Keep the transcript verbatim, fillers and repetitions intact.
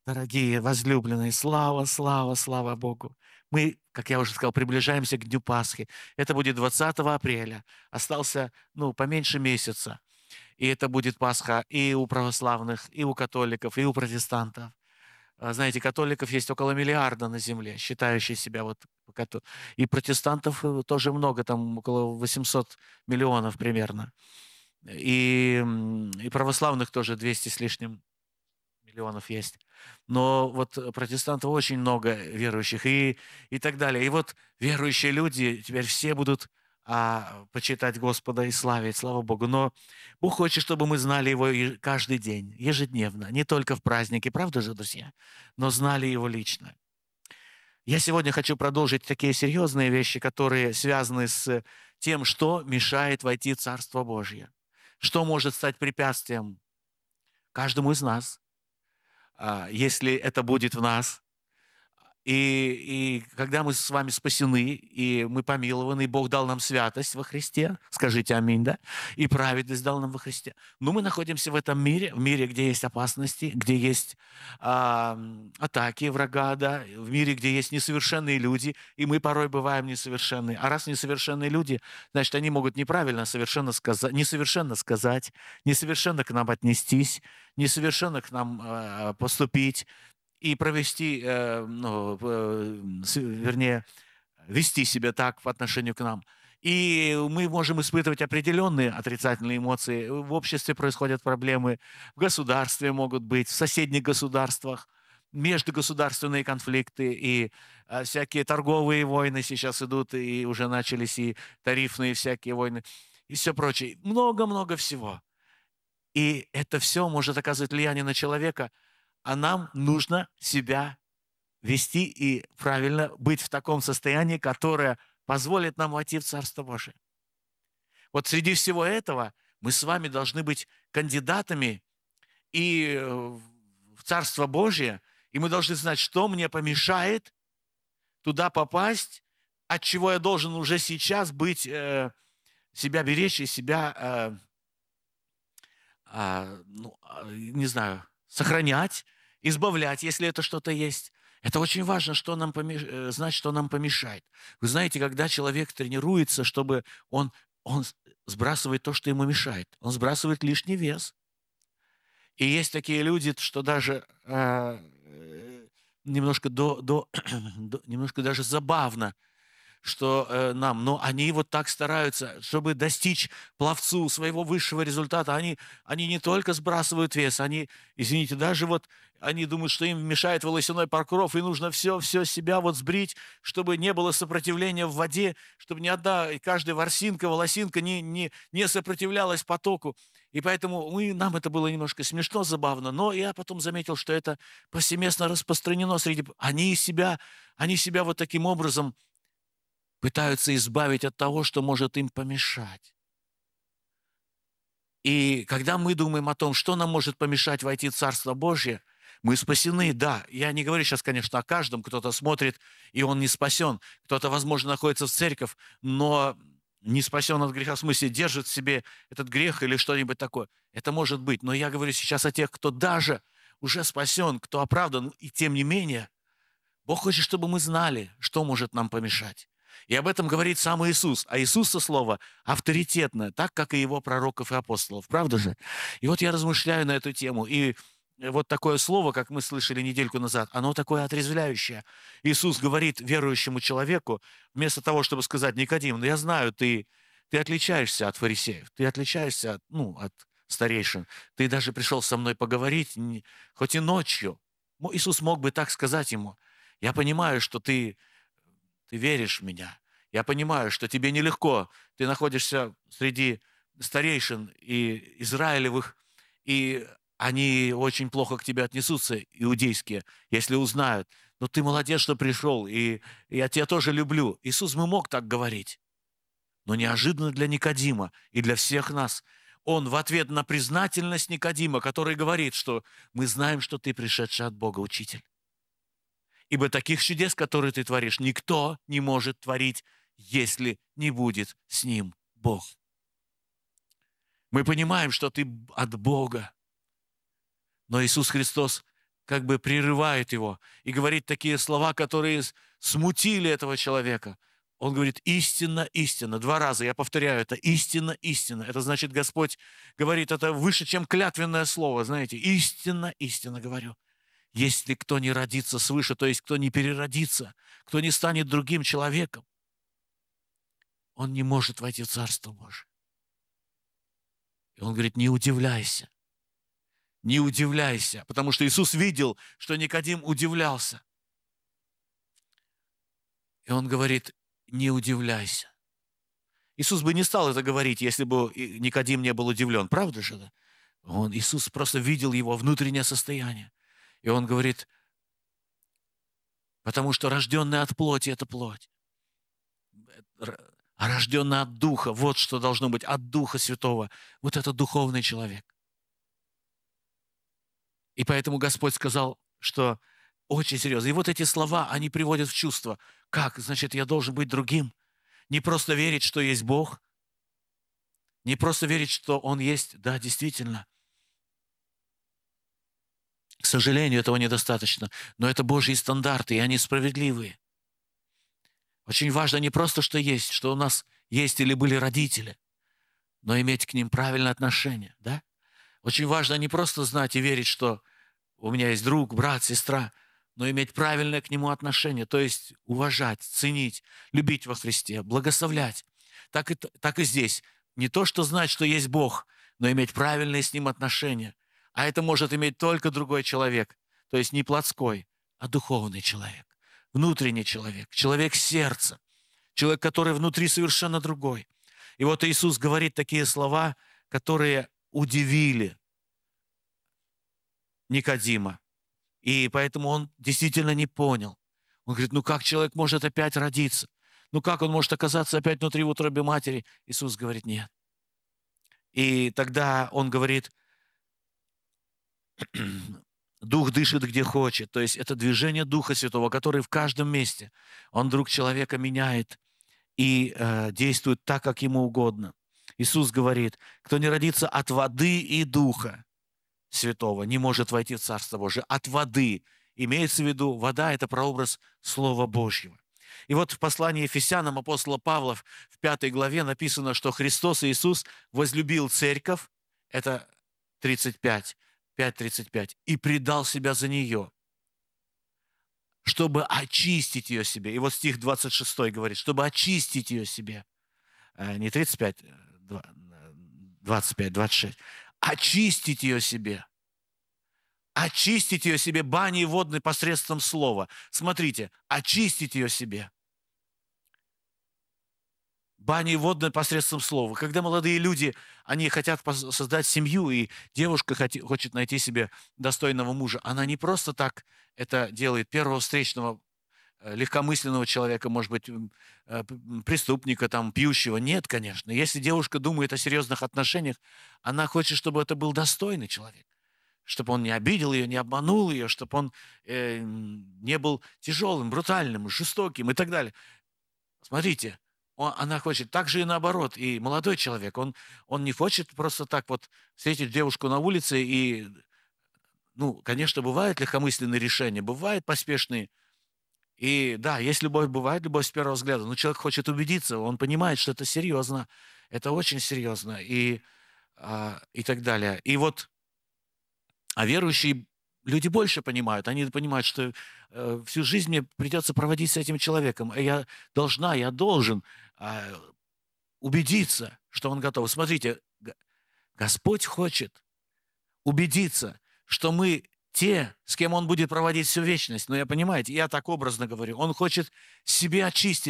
Дорогие, возлюбленные, слава, слава, слава Богу. Мы, как я уже сказал, приближаемся к Дню Пасхи. Это будет двадцатого апреля. Остался, ну, поменьше месяца. И это будет Пасха и у православных, и у католиков, и у протестантов. А, Знаете, католиков есть около миллиарда на земле, считающие себя вот като- и протестантов э, тоже много, там около восемьсот миллионов примерно. И, м, и православных тоже двести с лишним миллионов есть. Но вот э, протестантов очень много верующих и, и так далее. И вот верующие люди теперь все будут а, почитать Господа и славить, слава Богу. Но Бог хочет, чтобы мы знали Его и каждый день, ежедневно, не только в праздники, правда же, друзья, но знали Его лично. Я сегодня хочу продолжить такие серьезные вещи, которые связаны с тем, что мешает войти в Царство Божье, что может стать препятствием каждому из нас, а, если это будет в нас. И, и когда мы с вами спасены, и мы помилованы, и Бог дал нам святость во Христе, скажите аминь, да, и праведность дал нам во Христе. Но мы находимся в этом мире, в мире, где есть опасности, где есть а, атаки врага, да, в мире, где есть несовершенные люди, и мы порой бываем несовершенны. А раз несовершенные люди, значит, они могут неправильно совершенно сказать, несовершенно сказать, несовершенно к нам отнестись, несовершенно к нам а, поступить, и провести, э, ну, э, с- вернее, вести себя так по отношению к нам. И мы можем испытывать определенные отрицательные эмоции. В обществе происходят проблемы, в государстве могут быть, в соседних государствах, междугосударственные конфликты и э, всякие торговые войны сейчас идут, и уже начались и тарифные всякие войны, и все прочее. Много-много всего. И это все может оказывать влияние на человека, а нам нужно себя вести и правильно быть в таком состоянии, которое позволит нам войти в Царство Божие. Вот среди всего этого мы с вами должны быть кандидатами и э, в Царство Божие, и мы должны знать, что мне помешает туда попасть, от чего я должен уже сейчас быть, э, себя беречь и себя, э, а, ну, а, не знаю, сохранять, избавлять, если это что-то есть. Это очень важно, что нам помеш... э, знать, что нам помешает. Вы знаете, когда человек тренируется, чтобы он, он с- сбрасывает то, что ему мешает, он сбрасывает лишний вес. И есть такие люди, что даже э, э, немножко до, до, до- немножко даже забавно, что э, нам, но они вот так стараются, чтобы достичь пловцу своего высшего результата. Они, они не только сбрасывают вес, они, извините, даже вот они думают, что им мешает волосяной покров, и нужно все, все себя вот сбрить, чтобы не было сопротивления в воде, чтобы ни одна, каждая ворсинка, волосинка не, не, не сопротивлялась потоку. И поэтому мы, нам это было немножко смешно, забавно, но я потом заметил, что это повсеместно распространено среди... Они себя, они себя вот таким образом пытаются избавить от того, что может им помешать. И когда мы думаем о том, что нам может помешать войти в Царство Божье, мы спасены, да. Я не говорю сейчас, конечно, о каждом. Кто-то смотрит, и он не спасен. Кто-то, возможно, находится в церковь, но не спасен от греха, в смысле, держит в себе этот грех или что-нибудь такое. Это может быть. Но я говорю сейчас о тех, кто даже уже спасен, кто оправдан, и тем не менее, Бог хочет, чтобы мы знали, что может нам помешать. И об этом говорит сам Иисус. А Иисуса слово авторитетное, так, как и его пророков и апостолов. Правда же? И вот я размышляю на эту тему. И вот такое слово, как мы слышали недельку назад, оно такое отрезвляющее. Иисус говорит верующему человеку, вместо того, чтобы сказать: Никодим, ну я знаю, ты, ты отличаешься от фарисеев, ты отличаешься от, ну, от старейшин, ты даже пришел со мной поговорить, не- хоть и ночью. Мо- Иисус мог бы так сказать ему: я понимаю, что ты, ты веришь в меня. Я понимаю, что тебе нелегко. Ты находишься среди старейшин и израилевых, и они очень плохо к тебе отнесутся, иудейские, если узнают. Но ты молодец, что пришел, и, и я тебя тоже люблю. Иисус бы мог так говорить. Но неожиданно для Никодима и для всех нас он в ответ на признательность Никодима, который говорит, что мы знаем, что ты пришедший от Бога учитель. Ибо таких чудес, которые ты творишь, никто не может творить, если не будет с ним Бог. Мы понимаем, что ты от Бога, но Иисус Христос как бы прерывает его и говорит такие слова, которые с- смутили этого человека. Он говорит: истинно, истинно. Два раза я повторяю это: истинно, истинно. Это значит, Господь говорит это выше, чем клятвенное слово. Знаете, истинно, истинно говорю. Если кто не родится свыше, то есть кто не переродится, кто не станет другим человеком, он не может войти в Царство Божие. И он говорит: не удивляйся, не удивляйся, потому что Иисус видел, что Никодим удивлялся. И он говорит: не удивляйся. Иисус бы не стал это говорить, если бы и Никодим не был удивлен. Правда же, да? Он, Иисус просто видел его внутреннее состояние. И он говорит: потому что рожденный от плоти – это плоть. Р- А рожденный от Духа – вот что должно быть, от Духа Святого. Вот это духовный человек. И поэтому Господь сказал, что очень серьезно. И вот эти слова, они приводят в чувство. Как? Значит, я должен быть другим. Не просто верить, что есть Бог. Не просто верить, что Он есть. Да, действительно. К сожалению, этого недостаточно. Но это Божьи стандарты, и они справедливые. Очень важно не просто, что есть, что у нас есть или были родители, но иметь к ним правильное отношение. Да? Очень важно не просто знать и верить, что у меня есть друг, брат, сестра, но иметь правильное к нему отношение, то есть уважать, ценить, любить во Христе, благословлять. Так и, т- так и здесь. Не то, что знать, что есть Бог, но иметь правильные с Ним отношения. А это может иметь только другой человек, то есть не плотской, а духовный человек, внутренний человек, человек сердца, человек, который внутри совершенно другой. И вот Иисус говорит такие слова, которые удивили Никодима. И поэтому он действительно не понял. Он говорит: ну как человек может опять родиться? Ну как он может оказаться опять внутри в утробе матери? Иисус говорит: нет. И тогда он говорит: Дух дышит где хочет. То есть это движение Духа Святого, который в каждом месте. Он вдруг человека меняет и э, действует так, как ему угодно. Иисус говорит: кто не родится от воды и Духа Святого, не может войти в Царство Божие. От воды. Имеется в виду, вода – это прообраз Слова Божьего. И вот в послании Ефесянам апостола Павла в пятой главе написано, что Христос Иисус возлюбил церковь, это тридцать пять, пять тридцать пять, и предал себя за нее, чтобы очистить ее себе. И вот стих двадцать шесть говорит, чтобы очистить ее себе. Э, Не тридцать пять, э, два- э, двадцать пять, двадцать шесть. Очистить ее себе. Очистить ее себе баней водной посредством слова. Смотрите, очистить ее себе. Баней водной посредством слова. Когда молодые люди, они хотят пос- создать семью, и девушка хоти- хочет найти себе достойного мужа, она не просто так это делает, первого встречного э, легкомысленного человека, может быть, м, э, п- м, преступника, там, пьющего. Нет, конечно. Если девушка думает о серьезных отношениях, она хочет, чтобы это был достойный человек, чтобы он не обидел ее, не обманул ее, чтобы он э, м, не был тяжелым, брутальным, жестоким и так далее. Смотрите, о- она хочет так же и наоборот. И молодой человек, он, он не хочет просто так вот встретить девушку на улице и, ну, конечно, бывают легкомысленные решения, бывают поспешные. И да, есть любовь, бывает любовь с первого взгляда, но человек хочет убедиться, он понимает, что это серьезно, это очень серьезно и, а, и так далее. И вот, а верующие люди больше понимают, они понимают, что э, всю жизнь мне придется проводить с этим человеком, и я должна, я должен а, убедиться, что он готов. Смотрите, Г- Господь хочет убедиться, что мы те, с кем он будет проводить всю вечность. Но я понимаете, я так образно говорю, он хочет себе очистить